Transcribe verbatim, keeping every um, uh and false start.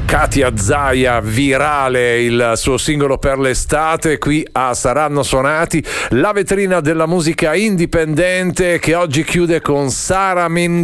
Katia Zaia, virale il suo singolo per l'estate, qui a Saranno Suonati, la vetrina della musica indipendente che oggi chiude con Sara Min